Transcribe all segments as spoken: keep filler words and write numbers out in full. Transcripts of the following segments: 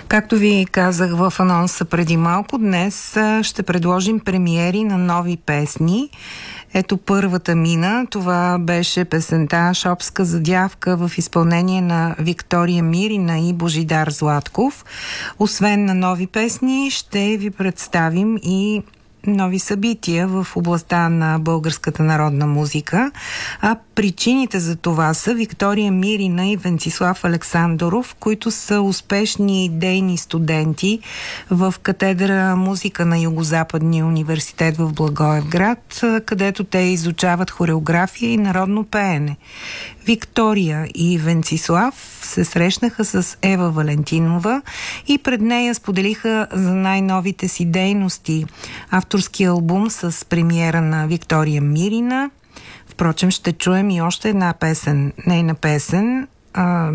Както ви казах в анонса преди малко, днес ще предложим премиери на нови песни. Ето първата мина. Това беше песента "Шопска задявка" в изпълнение на Виктория Мирина и Божидар Златков. Освен на нови песни, ще ви представим и нови събития в областта на българската народна музика, а причините за това са Виктория Мирина и Венцислав Александров, които са успешни идейни студенти в катедра "Музика" на Югозападния университет в Благоевград, където те изучават хореография и народно пеене. Виктория и Венцислав се срещнаха с Ева Валентинова и пред нея споделиха за най-новите си дейности. Авторски албум с премиера на Виктория Мирина. Впрочем, ще чуем и още една песен, нейна песен, а,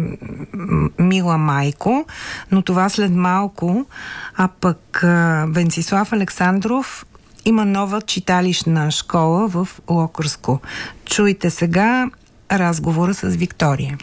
"Мила майко", но това след малко. А пък а, Венцислав Александров има нова читалищна школа в Локърско. Чуйте сега разговора с Виктория.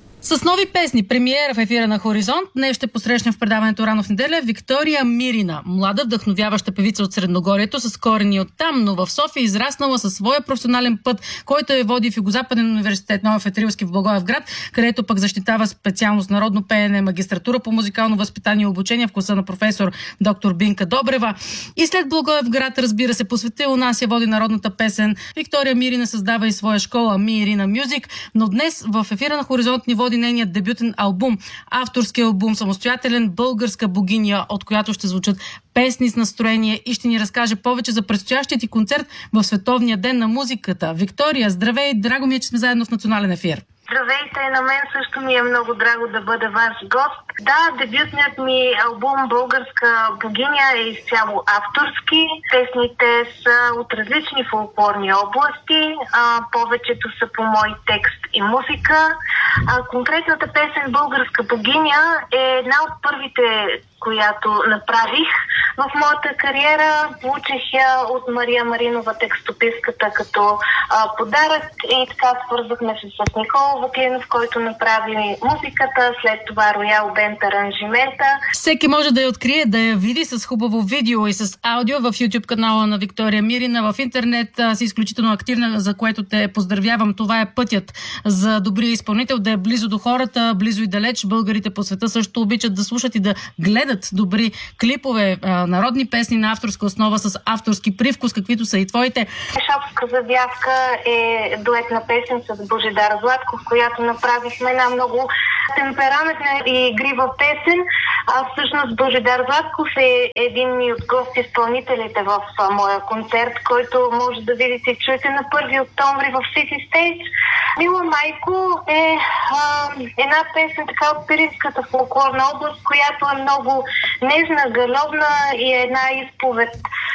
С нови песни, премиера в ефира на Хоризонт, днес ще посрещнем в предаването "Рано в неделя" Виктория Мирина, млада вдъхновяваща певица от Средногорието с корени от там, но в София израснала със своя професионален път, който е води в Югозападен университет Нова Фетрилски в Благоевград, където пък защитава специалност народно пеене, магистратура по музикално възпитание и обучение в класа на професор доктор Бинка Добрева. И след Благоевград, разбира се, посвети у нас я води народната песен. Виктория Мирина създава и своя школа Мирина Мюзик, но днес в ефира на Хоризонт ни води нейният дебютен албум, авторски албум, самостоятелен "Българска богиня", от която ще звучат песни с настроение и ще ни разкаже повече за предстоящия ти концерт в Световния ден на музиката. Виктория, здравей! Драго ми е, че сме заедно в национален ефир. Здравейте, на мен също ми е много драго да бъда ваш гост. Да, дебютният ми албум "Българска богиня" е изцяло авторски. Песните са от различни фолклорни области, а, повечето са по мой текст и музика. А, конкретната песен "Българска богиня" е една от първите, която направих в моята кариера. Получих я от Мария Маринова, текстописката, като а, подарък и така свързахме се с Никола Ваклинов, който направи музиката, след това Роял Бенд аранжимента. Всеки може да я открие, да я види с хубаво видео и с аудио в YouTube канала на Виктория Мирина. В интернет си изключително активна, за което те поздравявам. Това е пътят за добрия изпълнител, да е близо до хората, близо и далеч. Българите по света също обичат да слушат и да гледат добри клипове, народни песни на авторска основа с авторски привкус, каквито са и твоите. "Шопска задявка" е дуетна песен с Божидар Златков, която направихме една много темпераментна и игрива песен. А всъщност Божидар Златков е един от гост-изпълнителите в а, моя концерт, който може да видите и чуете на първи октомври в City Stage. "Мила майко" е а, една песен така от пиринската фолклорна област, която е много нежна, галовна и е една изповед.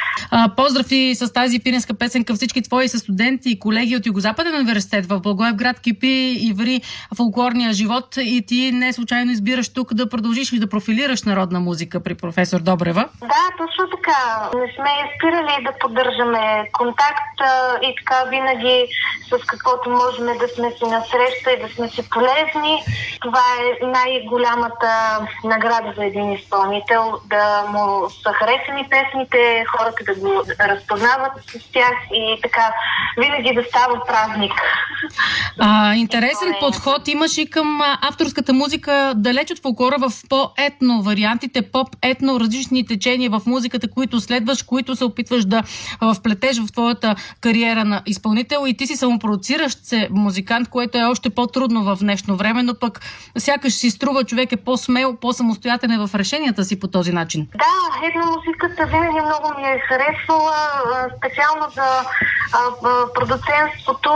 А, поздрав и с тази пиринска песен към всички твои състуденти и колеги от Югозападен университет в Благоевград. Кипи и ври фолклорния живот и ти не случайно избираш тук да продължиш и да профилираш народна музика при професор Добрева. Да, точно така. Не сме спирали да поддържаме контакт а, и така винаги с каквото можем да сме си насреща и да сме си полезни. Това е най-голямата награда за един изпълнител, да му са харесани песните, хората да го разпознават с тях и така винаги да става празник. А, интересен подход имаш и към авторската музика, далеч от фолклора, в по-етно вариантите, поп-етно, различни течения в музиката, които следваш, които се опитваш да вплетеш в твоята кариера на изпълнител, и ти си самопродуциращ се музикант, което е още по-трудно в днешно време, но пък сякаш си струва човек е по-смел, по-самостоятелен в решенията си по този начин. Да, етно музиката винаги много ми е харесвала, специално за а, продуцентството.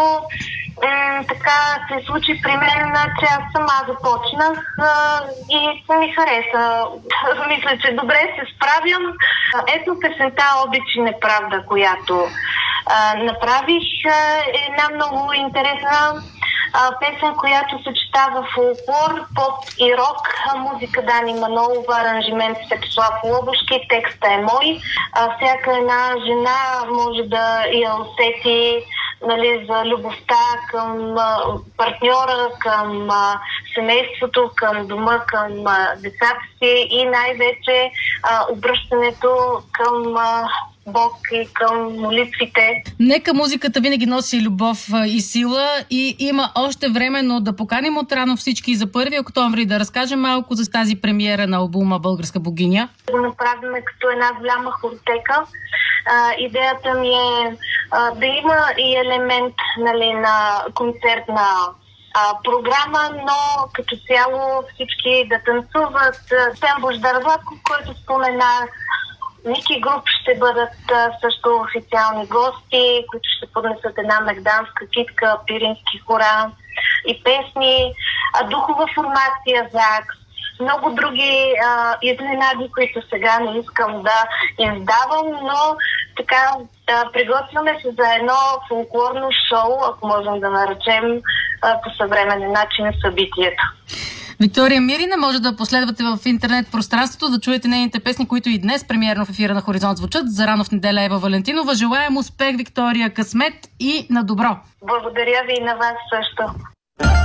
М, така се случи при мен, че аз сама започнах а, и ми хареса. Мисля, че добре се справям. Ето песента "Обич и неправда", която а, направих, е една много интересна а, песен, която съчетава фолклор, поп и рок. Музика Дани Манолова, аранжимент Светослав Лобошки, текста е мой. А, всяка една жена може да я усети, нали, за любовта към а, партньора, към а, семейството, към дома, към а, децата си и най-вече а, обръщането към а, Бог и към молитвите. Нека музиката винаги носи любов и сила и има още време, но да поканим отрано всички за първи октомври да разкажем малко за тази премиера на албума Българска богиня. Да го направим като една голяма хортека. А, идеята ми е а, да има и елемент, нали, на концертна а, програма, но като цяло всички да танцуват. Сем Бождар Владков, който споменах, Ники Груп ще бъдат а, също официални гости, които ще поднесат една мегданска китка, пирински хора и песни, а, духова формация ЗАГС, много други а, изненади, които сега не искам да издавам, но така да, приготвяме се за едно фолклорно шоу, ако можем да наречем а, по съвременен начин събитието. Виктория Мирина, може да последвате в интернет пространството, да чуете нейните песни, които и днес премиерно в ефира на Хоризонт звучат. Зарано в неделя Ева Валентинова. Желаем успех, Виктория, късмет и на добро! Благодаря ви и на вас също.